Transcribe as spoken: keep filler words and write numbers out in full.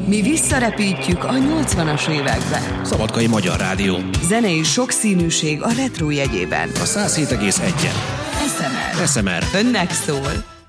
Mi visszarepítjük a nyolcvanas évekbe. Szabadkai Magyar Rádió. Zenei sokszínűség a retro jegyében. A száz hét egész egyen. es em er. es em er. Önnek szól.